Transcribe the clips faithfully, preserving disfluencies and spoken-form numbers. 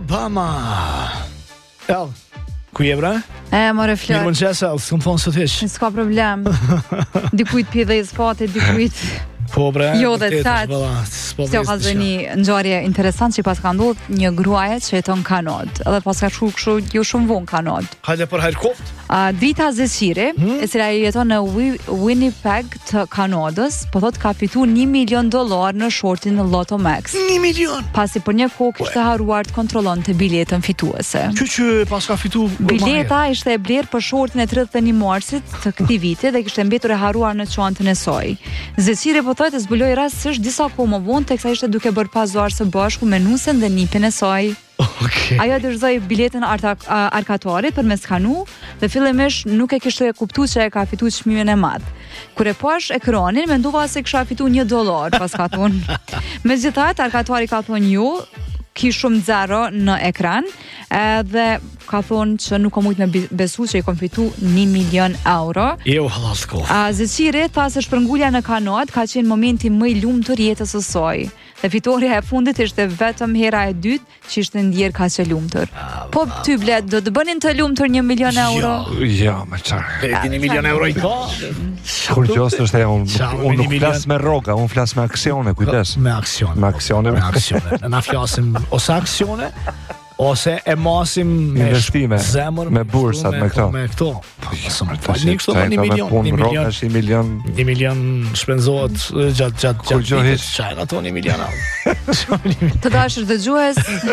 Obama. El, ku je bre? E, more Mirë flor. mëngjes, El, s'kom thonë sot hiç. S'ka problem. Dikujt pi dhe i spate, dikujt Po bre. Jo, dhe vërtet, thatë. valla, s'po Kjo ka vdes zënë një ngjarje interesant që pas ka ndodhur një gruaje që jeton Kanad. Edhe pas ka shku kështu jo shumë vonë Kanad. Hajde për Herkoft. A Drita Zeciri, Hmm? e cila jeton në Wi- Winnipeg të Kanadës, po thot ka fituar një milion dollar në shortin në Lotto Max. një milion. Pasi për një kohë kishte haruar të kontrollonte biletën fituese. Që që pas ka fitu Bileta ishte e blerë për shortin e tridhjet e një marsit të këtij viti dhe kishte mbetur e haruar në çantën e saj. Zeciri po thotë se zbuloi rastësisht disa kohë më vonë teksa ishte duke bërë pazar së bashku me nusen dhe nipin e saj. Okej. Ajo dorëzoi biletën arta- a- arkatorit për me skanu dhe fillimisht nuk e kishte kuptuar se e ka fituar çmimin e madh. Kur e pash ekranin, mendova se kisha fituar një dollar, pas ka thonë. Megjithatë, arkatori ka thonë jo, ki shumë zero në ekran, edhe ka thonë që nuk ka mujt me bi- besu që i kom fitu një milion euro. Jo, halal s'ko. A Zeciri tha se shpërngulja në Kanad ka qenë momenti më i lumtur jetës së saj. Dhe fitoria e fundit ishte vetëm hera e dytë që ishte ndjer kaq e lumtur. Po ty blet, do të bënin të lumtur një milion euro? Ja, me qarë. E një milion euro i ka. Kur gjosë është e unë Qa, unë nuk një flas me rroga, unë flas me aksione, kujdes. Me aksion. Me aksione. Me aksione. Na flasim ose aksione ose e masim me Investime, zemër, me bursat, me këto. Me këto. Po, shumë Po, Një kështu më një milion, një milion, është një milion. një milion shpenzohet eh, gjatë gjatë Kur gjatë. gjo vitit, hiç. çajin ato një milion euro. Të dashur dëgjues,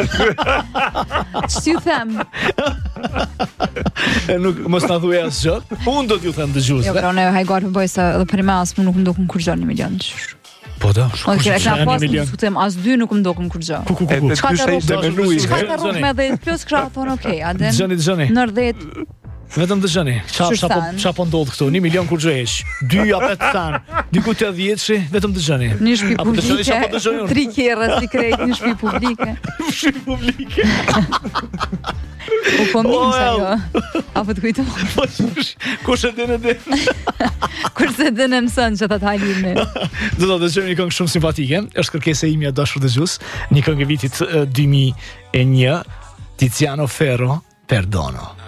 ç'ty them? E nuk mos na thuaj asgjë. Unë do t'ju them dëgjuesve. Jo, pra unë hajgar të bëj se edhe për mes më nuk më dokun kur gjë një milion. Po da, Unë që e kam pas në diskutim, as dy nuk më dokun kur gjë. Ku ku ku. E ku. të Çka ky të ishte rrugë? menuj. Çka të rrugë me dhjetë plus kisha thonë okay, a den Dëgjoni, dëgjoni. nërdhet Vetëm dëgjoni. Ça Qysh ça po than? ça po ndodh këtu? një milion kur gjëhesh. dy apo të than. Diku te dhjetëshi, vetëm dëgjoni. një shtëpi Apo dëgjoni publike, çapo dëgjoni unë. tri kerra si krejt një shtëpi publike. Shtëpi publike. U po mirë Oh, se el. ajo. Apo të kujto? Po, kush e din e din. Kurse dhe në mësën që të talimi. Do të dëgjojmë një këngë shumë simpatike. Është kërkesa ime e dashur dëgjues, një këngë e vitit eh, dy mijë e një, Tiziano Ferro, Perdono.